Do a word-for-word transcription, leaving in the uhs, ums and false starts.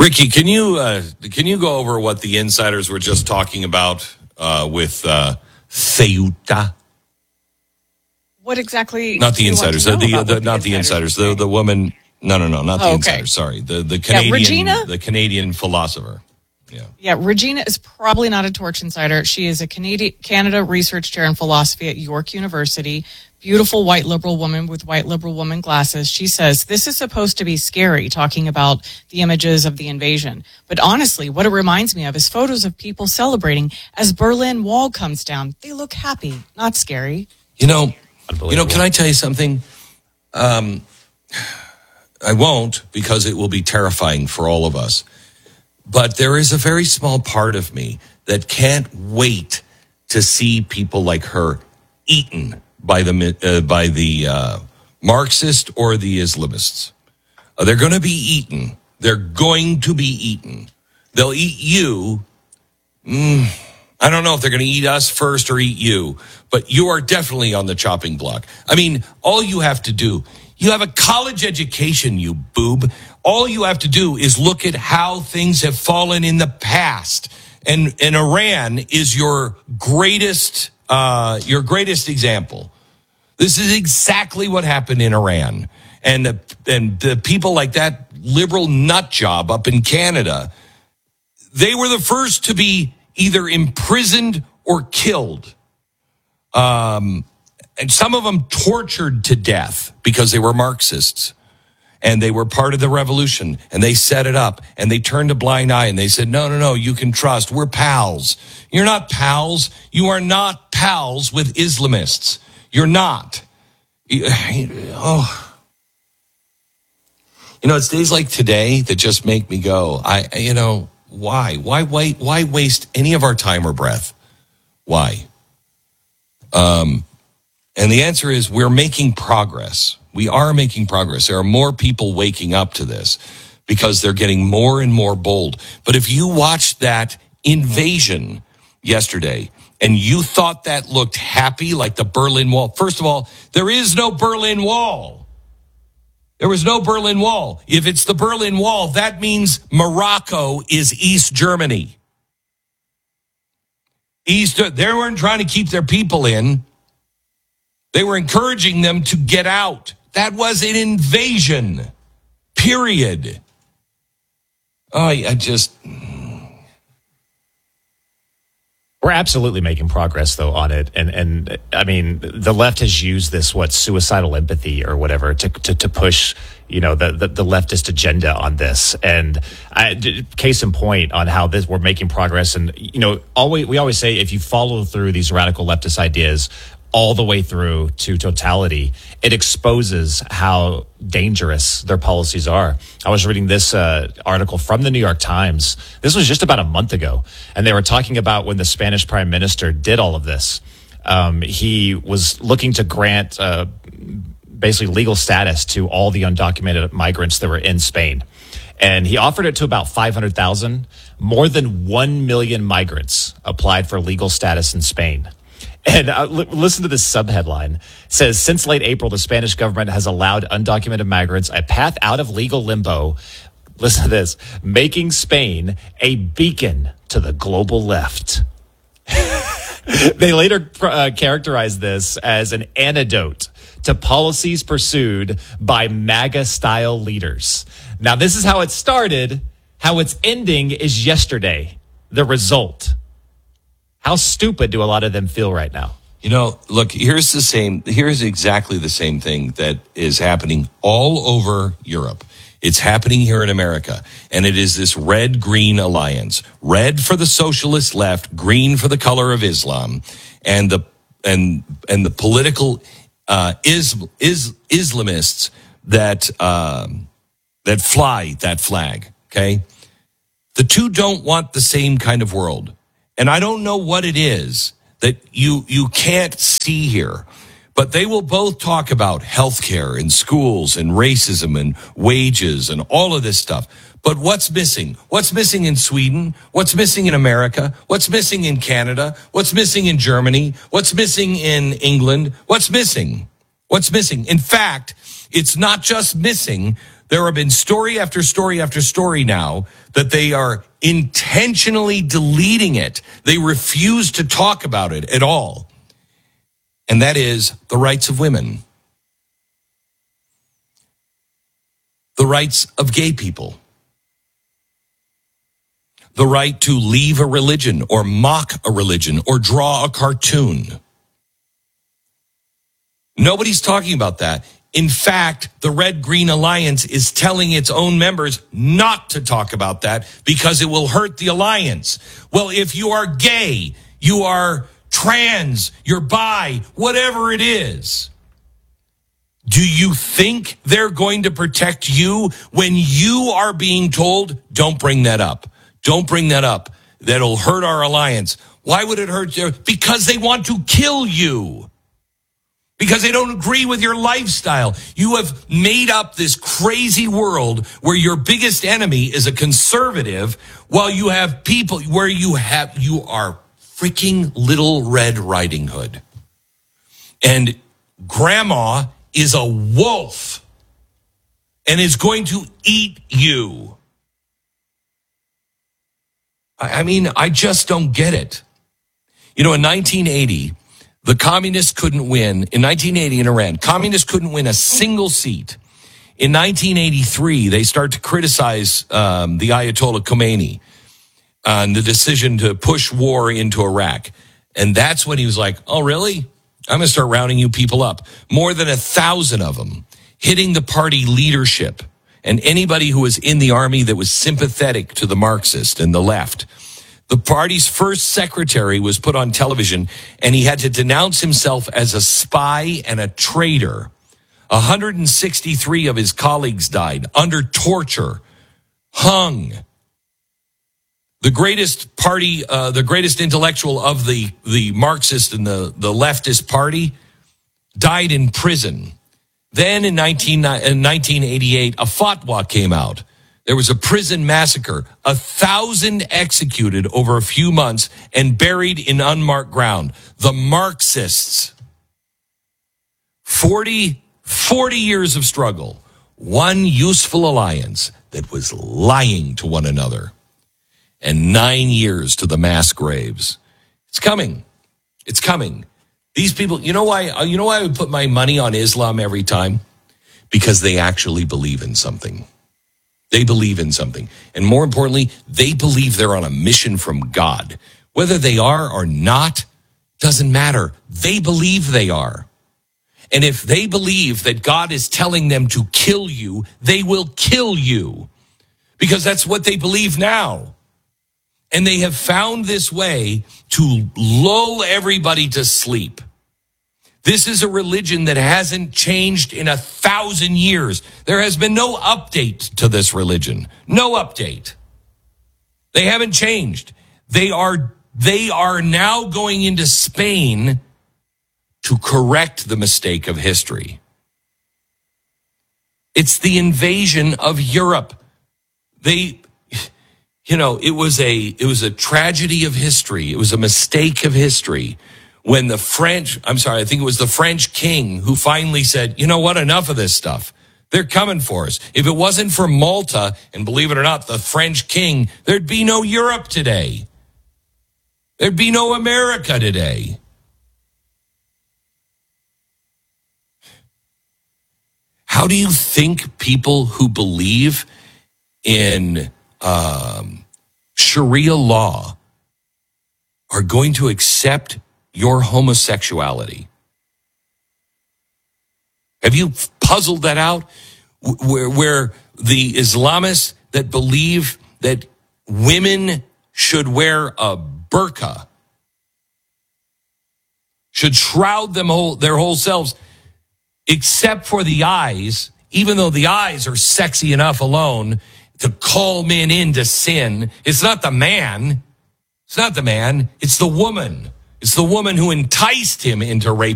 Ricky, can you uh, can you go over what the insiders were just talking about uh, with uh, Ceuta? What exactly? Not the insiders. The, the, the, the not the insiders. The the woman. No, no, no, not the oh, okay. insiders. Sorry, the the Canadian yeah, Regina? the Canadian philosopher. Yeah, yeah. Regina is probably not a Torch insider. She is a Canadian Canada research chair in philosophy at York University. Beautiful white liberal woman with white liberal woman glasses. She says this is supposed to be scary, talking about the images of the invasion. But honestly, what it reminds me of is photos of people celebrating as Berlin Wall comes down. They look happy, not scary. You know, you know. Can I tell you something? Um, I won't, because it will be terrifying for all of us. But there is a very small part of me that can't wait to see people like her eaten by the uh, by the uh, Marxist or the Islamists. Uh, they're going to be eaten. They're going to be eaten. They'll eat you. Mm, I don't know if they're going to eat us first or eat you, but you are definitely on the chopping block. I mean, all you have to do, you have a college education, you boob. All you have to do is look at how things have fallen in the past. And, and Iran is your greatest, uh, your greatest example. This is exactly what happened in Iran. And the, and the people like that liberal nut job up in Canada, they were the first to be either imprisoned or killed. Um, and some of them tortured to death because they were Marxists. And they were part of the revolution, and they set it up, and they turned a blind eye, and they said, no, no, no, you can trust. We're pals. You're not pals. You are not pals with Islamists. You're not. Oh. You know, it's days like today that just make me go, I, you know, why? Why wait? Why waste any of our time or breath? Why? Um, and the answer is we're making progress. We are making progress. There are more people waking up to this because they're getting more and more bold. But if you watched that invasion yesterday and you thought that looked happy, like the Berlin Wall, first of all, there is no Berlin Wall. There was no Berlin Wall. If it's the Berlin Wall, that means Morocco is East Germany. East, they weren't trying to keep their people in. They were encouraging them to get out. That was an invasion, period. Oh, I just... We're absolutely making progress, though, on it. And, and I mean, the left has used this, what, suicidal empathy or whatever to to, to push, you know, the, the, the leftist agenda on this. And I, case in point on how this we're making progress. And, you know, always we always say if you follow through these radical leftist ideas all the way through to totality, it exposes how dangerous their policies are. I was reading this uh, article from the New York Times. This was just about a month ago, and they were talking about when the Spanish prime minister did all of this. Um, he was looking to grant uh, basically legal status to all the undocumented migrants that were in Spain. And he offered it to about five hundred thousand. More than one million migrants applied for legal status in Spain. And uh, l- listen to this subheadline. It says, since late April, the Spanish government has allowed undocumented migrants a path out of legal limbo. Listen to this, making Spain a beacon to the global left. They later uh, characterized this as an antidote to policies pursued by MAGA-style leaders. Now, this is how it started. How it's ending is yesterday. The result. How stupid do a lot of them feel right now? You know, look, here's the same, here's exactly the same thing that is happening all over Europe. It's happening here in America. And it is this red-green alliance. Red for the socialist left, green for the color of Islam. And the and and the political uh, is, is Islamists that um, that fly that flag, okay? The two don't want the same kind of world. And I don't know what it is that you you can't see here, but they will both talk about healthcare and schools and racism and wages and all of this stuff. But what's missing? What's missing in Sweden? What's missing in America? What's missing in Canada? What's missing in Germany? What's missing in England? What's missing? What's missing? In fact, it's not just missing. There have been story after story after story now that they are intentionally deleting it. They refuse to talk about it at all. And that is the rights of women. The rights of gay people. The right to leave a religion or mock a religion or draw a cartoon. Nobody's talking about that. In fact, the Red Green Alliance is telling its own members not to talk about that because it will hurt the alliance. Well, if you are gay, you are trans, you're bi, whatever it is, do you think they're going to protect you when you are being told, don't bring that up? Don't bring that up. That'll hurt our alliance. Why would it hurt you? Because they want to kill you. Because they don't agree with your lifestyle. You have made up this crazy world where your biggest enemy is a conservative, while you have people where you have, you are freaking Little Red Riding Hood. And grandma is a wolf and is going to eat you. I mean, I just don't get it. You know, in nineteen eighty, the communists couldn't win. In nineteen eighty in Iran, communists couldn't win a single seat. In nineteen eighty-three, they start to criticize um, the Ayatollah Khomeini on the decision to push war into Iraq. And that's when he was like, oh, really? I'm going to start rounding you people up. More than a thousand of them hitting the party leadership and anybody who was in the army that was sympathetic to the Marxist and the left. The party's first secretary was put on television, and he had to denounce himself as a spy and a traitor. one hundred sixty-three of his colleagues died under torture, hung. The greatest party, uh, the greatest intellectual of the, the Marxist and the, the leftist party died in prison. Then in, nineteen, in nineteen eighty-eight, a fatwa came out. There was a prison massacre, a thousand executed over a few months and buried in unmarked ground. The Marxists, forty, forty years of struggle, one useful alliance that was lying to one another, and nine years to the mass graves. It's coming. It's coming. These people, you know why, you know why I would put my money on Islam every time? Because they actually believe in something. They believe in something. And more importantly, they believe they're on a mission from God. Whether they are or not, doesn't matter. They believe they are. And if they believe that God is telling them to kill you, they will kill you. Because that's what they believe now. And they have found this way to lull everybody to sleep. This is a religion that hasn't changed in a thousand years. There has been no update to this religion. No update. They haven't changed. They are, they are now going into Spain to correct the mistake of history. It's the invasion of Europe. They, you know, it was a, it was a tragedy of history. It was a mistake of history. When the French, I'm sorry, I think it was the French king who finally said, you know what, enough of this stuff. They're coming for us. If it wasn't for Malta, and believe it or not, the French king, there'd be no Europe today. There'd be no America today. How do you think people who believe in um, Sharia law are going to accept your homosexuality? Have you puzzled that out? Where, where the Islamists that believe that women should wear a burqa, should shroud them whole, their whole selves, except for the eyes, even though the eyes are sexy enough alone to call men into sin. It's not the man. It's not the man. It's the woman. It's the woman who enticed him into rape.